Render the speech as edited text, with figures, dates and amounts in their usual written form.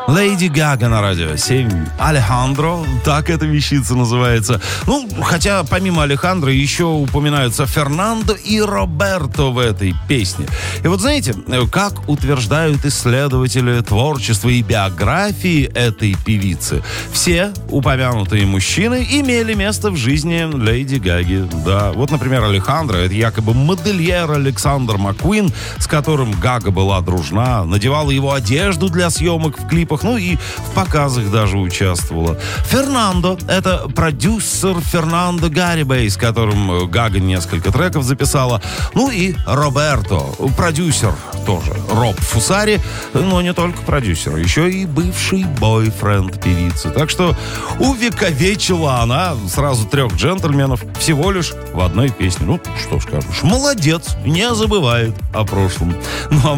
Леди Гага на радио 7. Алехандро, так эта вещица называется. Ну, хотя помимо Алехандро еще упоминаются Фернандо и Роберто в этой песне. И вот знаете, как утверждают исследователи творчества и биографии этой певицы, все упомянутые мужчины имели место в жизни Леди Гаги. Да, вот, например, Алехандро, это якобы модельер Александр Маккуин, с которым Гага была дружна, надевала его одежду для съемок в клипах, ну и в показах даже участвовала. Фернандо — это продюсер Фернандо Гарибей, с которым Гага несколько треков записала. Ну и Роберто, продюсер тоже, Роб Фусари, но не только продюсер, еще и бывший бойфренд певицы. Так что увековечила она сразу 3 джентльменов всего лишь в одной песне. Ну, что скажешь, молодец, не забывает о прошлом. Ну, а